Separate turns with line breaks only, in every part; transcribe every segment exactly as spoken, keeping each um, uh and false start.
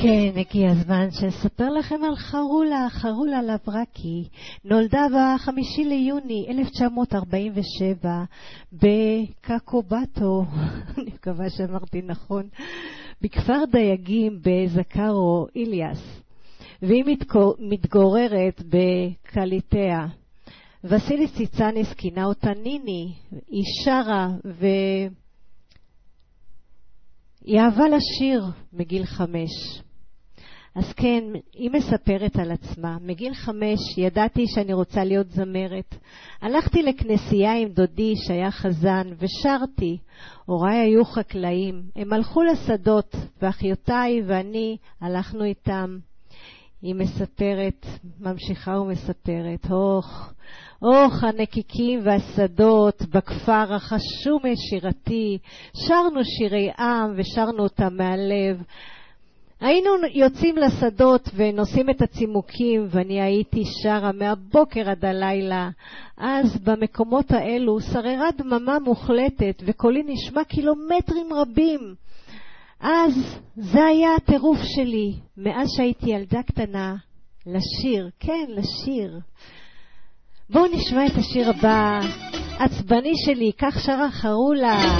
כן, הגיע הזמן שנספר לכם על חרולה, חרולה לברקי. נולדה בחמישי ליוני אלף תשע מאות ארבעים ושבע בקקובטו, אני מקווה שאמרתי נכון, בכפר דייגים בזקרו, איליאס, והיא מתגוררת בקליטאה. וסילי ציצניס כינה אותה ניני, היא שרה ו... היא אהבה לשיר מגיל חמש. אז כן, היא מספרת על עצמה. מגיל חמש ידעתי שאני רוצה להיות זמרת. הלכתי לכנסייה עם דודי שהיה חזן ושרתי. הוריי היו חקלאים. הם הלכו לשדות ואחיותיי ואני הלכנו איתם. היא מספרת, ממשיכה ומספרת, אוח, אוח הנקיקים והשדות בכפר החשוב משירתי, שרנו שירי עם ושרנו אותם מהלב. היינו יוצאים לשדות ונושאים את הצימוקים ואני הייתי שרה מהבוקר עד הלילה. אז במקומות האלו שררה דממה מוחלטת וקולי נשמע קילומטרים רבים. אז זה היה הטירוף שלי, מאז שהייתי ילדה קטנה, לשיר, כן, לשיר. בואו נשמע את השיר הבא, עצבני שלי, כך שרה חרולה.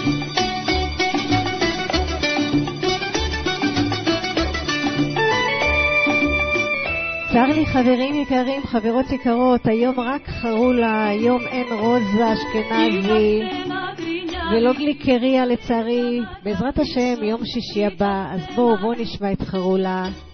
צר לי חברים יקרים, חברות יקרות, היום רק חרולה, היום אין רוזה אשכנזי. ולא גליקריה לצערי, בעזרת השם יום שישי הבא. אז בואו בואו נשמע את חרולה.